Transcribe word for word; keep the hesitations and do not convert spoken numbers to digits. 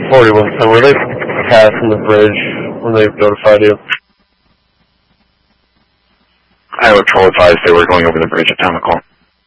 forty-one, so were they passing the bridge when they notified you? Iowa Patrol advised they were going over the bridge at time of call.